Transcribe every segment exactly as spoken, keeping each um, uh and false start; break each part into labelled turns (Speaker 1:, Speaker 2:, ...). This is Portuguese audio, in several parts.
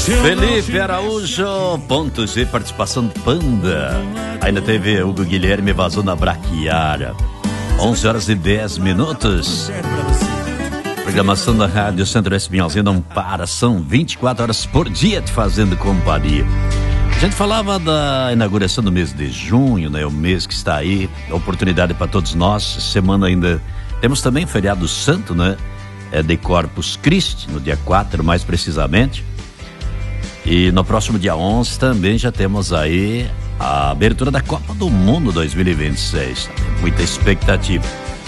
Speaker 1: Felipe Araújo, ponto G, participação do Panda. Ainda teve Hugo Guilherme, vazou na Braquiara. onze horas e dez minutos. Programação da Rádio Centro-Oeste Pinhalzinho não para, são vinte e quatro horas por dia te fazendo companhia. A gente falava da inauguração do mês de junho, né? O mês que está aí, oportunidade para todos nós. Semana ainda temos também feriado santo, né? É de Corpus Christi, no dia quatro, mais precisamente. E no próximo dia onze também já temos aí a abertura da Copa do Mundo dois mil e vinte e seis. Muita expectativa.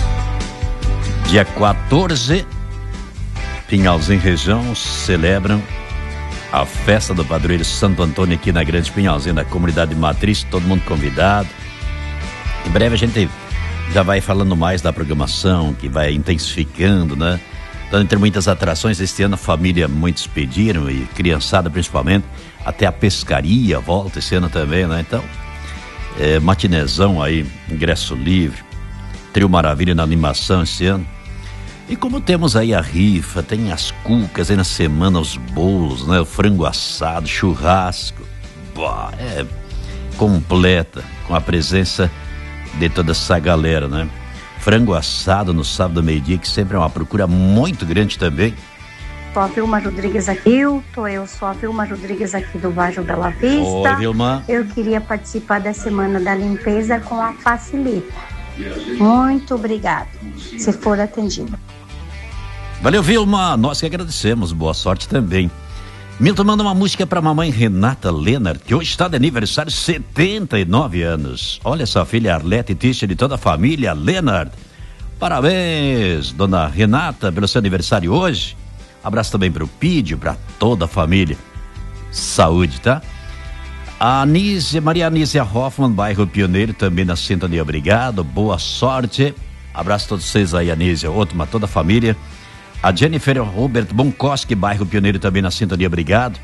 Speaker 1: Dia quatorze, Pinhalzinho região celebram a festa do padroeiro Santo Antônio aqui na Grande Pinhalzinho, da comunidade matriz, todo mundo convidado. Em breve a gente já vai falando mais da programação, que vai intensificando, né? Então, entre muitas atrações, este ano a família muitos pediram, e criançada principalmente, até a pescaria volta esse ano também, né? Então, é, matinezão aí, ingresso livre, Trio Maravilha na animação esse ano. E como temos aí a rifa, tem as cucas aí na semana, os bolos, né? O frango assado, churrasco, bah, é completa, com a presença de toda essa galera, né? Frango assado no sábado meio-dia, que sempre é uma procura muito grande também.
Speaker 2: Sou a Vilma Rodrigues aqui, eu sou a Vilma Rodrigues aqui do Bairro Bela Vista.
Speaker 1: Oi, Vilma.
Speaker 2: Eu queria participar da Semana da Limpeza com a Facilita. Muito obrigado, se for atendido.
Speaker 1: Valeu, Vilma, nós que agradecemos, boa sorte também. Milton manda uma música pra mamãe Renata Leonard, que hoje está de aniversário, setenta e nove anos. Olha sua filha Arlete e Tisha de toda a família Leonard. Parabéns, dona Renata, pelo seu aniversário hoje. Abraço também pro Pídio, pra toda a família. Saúde, tá? A Anísia, Maria Anísia Hoffman, bairro Pioneiro, também na sintonia, obrigado, boa sorte. Abraço a todos vocês aí, Anísia, ótima, toda a família. A Jennifer Robert Bonkoski, bairro Pioneiro, também na sintonia, obrigado.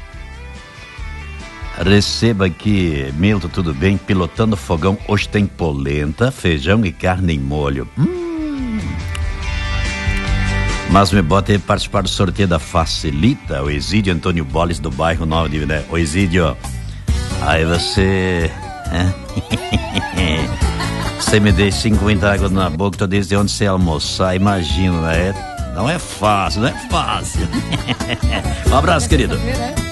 Speaker 1: Receba aqui, Milton, tudo bem? Pilotando fogão, hoje tem polenta, feijão e carne em molho. Hum. Mas me bota aí participar do sorteio da Facilita, o Exídio Antônio Boles, do bairro Nova de né? O Exídio, aí você... Você me deixa cinquenta águas na boca, tô desde onde você almoçar, imagina, né? Não é fácil, não é fácil. Um abraço, querido.